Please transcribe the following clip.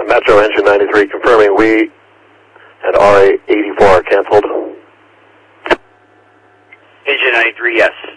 Metro Engine 93 confirming we and RA 84 are canceled. Engine 93, yes.